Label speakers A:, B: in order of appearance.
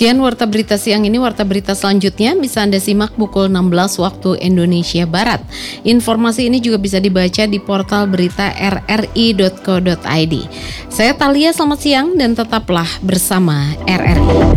A: Sekian Warta Berita Siang ini. Warta Berita selanjutnya bisa Anda simak pukul 16 waktu Indonesia Barat. Informasi ini juga bisa dibaca di portal berita rri.co.id. Saya Talia, selamat siang dan tetaplah bersama RRI.